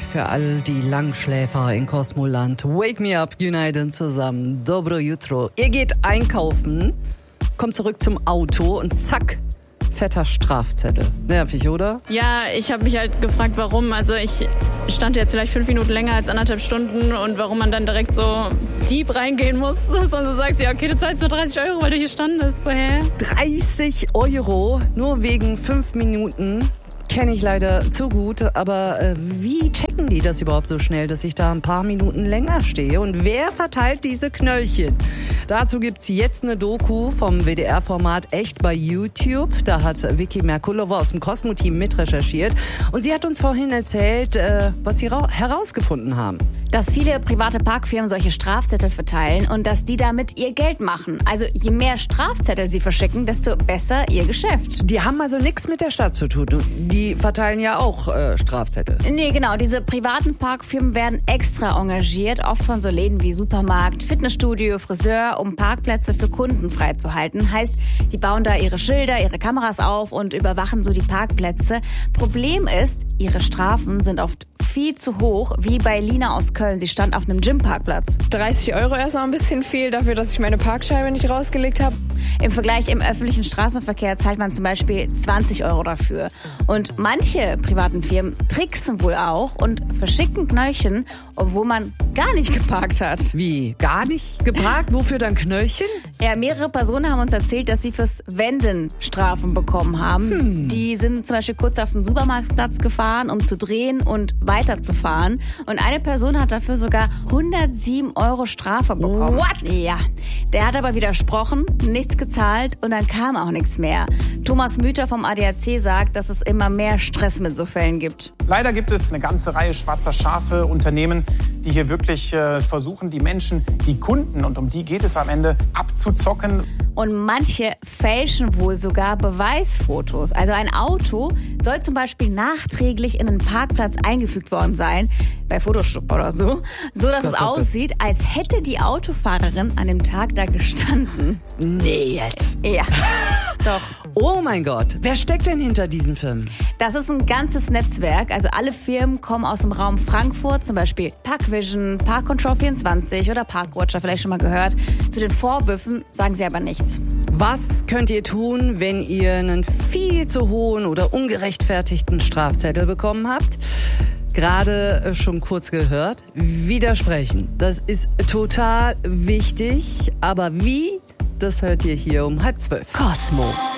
für all die Langschläfer in Kosmoland. Wake me up, United zusammen. Dobro jutro. Ihr geht einkaufen, kommt zurück zum Auto und zack, fetter Strafzettel. Nervig, oder? Ja, ich habe mich halt gefragt, warum. Also ich stand jetzt vielleicht 5 Minuten länger als 1,5 Stunden und warum man dann direkt so deep reingehen muss. Und du sagst, ja, okay, du zahlst nur 30 €, weil du hier standest. So, hä? 30 € nur wegen 5 Minuten. Kenne ich leider zu gut, aber wie checken die das überhaupt so schnell, dass ich da ein paar Minuten länger stehe? Und wer verteilt diese Knöllchen? Dazu gibt's jetzt eine Doku vom WDR-Format Echt bei YouTube. Da hat Vicky Merkulova aus dem Cosmo-Team mitrecherchiert. Und sie hat uns vorhin erzählt, was sie herausgefunden haben. Dass viele private Parkfirmen solche Strafzettel verteilen und dass die damit ihr Geld machen. Also je mehr Strafzettel sie verschicken, desto besser ihr Geschäft. Die haben also nichts mit der Stadt zu tun. Die verteilen ja auch Strafzettel. Nee, genau. Diese privaten Parkfirmen werden extra engagiert, oft von so Läden wie Supermarkt, Fitnessstudio, Friseur, um Parkplätze für Kunden freizuhalten. Heißt, die bauen da ihre Schilder, ihre Kameras auf und überwachen so die Parkplätze. Problem ist, ihre Strafen sind oft viel zu hoch, wie bei Lina aus Köln. Sie stand auf einem Gymparkplatz. 30 € erstmal ein bisschen viel dafür, dass ich meine Parkscheibe nicht rausgelegt habe. Im Vergleich im öffentlichen Straßenverkehr zahlt man zum Beispiel 20 € dafür. Und manche privaten Firmen tricksen wohl auch und verschicken Knöllchen, obwohl man gar nicht geparkt hat. Wie? Gar nicht geparkt? Wofür dann Knöllchen? Ja, mehrere Personen haben uns erzählt, dass sie fürs Wenden Strafen bekommen haben. Die sind zum Beispiel kurz auf den Supermarktplatz gefahren, um zu drehen und weiterzufahren. Und eine Person hat dafür sogar 107 € Strafe bekommen. What? Ja, der hat aber widersprochen, nichts gezahlt und dann kam auch nichts mehr. Thomas Müther vom ADAC sagt, dass es immer mehr Stress mit so Fällen gibt. Leider gibt es eine ganze Reihe schwarzer Schafe, Unternehmen, die hier wirklich versuchen, die Menschen, die Kunden, und um die geht es am Ende, abzuzocken. Und manche fälschen wohl sogar Beweisfotos. Also ein Auto soll zum Beispiel nachträglich in einen Parkplatz eingefügt worden sein, bei Photoshop oder so, so dass es aussieht, als hätte die Autofahrerin an dem Tag da gestanden. Nee, jetzt. Ja, doch. Oh mein Gott, wer steckt denn hinter diesen Firmen? Das ist ein ganzes Netzwerk. Also alle Firmen kommen aus dem Raum Frankfurt, zum Beispiel Parkvision, Parkcontrol24 oder Parkwatcher, vielleicht schon mal gehört. Zu den Vorwürfen sagen sie aber nichts. Was könnt ihr tun, wenn ihr einen viel zu hohen oder ungerechtfertigten Strafzettel bekommen habt? Gerade schon kurz gehört. Widersprechen. Das ist total wichtig. Aber wie? Das hört ihr hier um 11:30. Cosmo.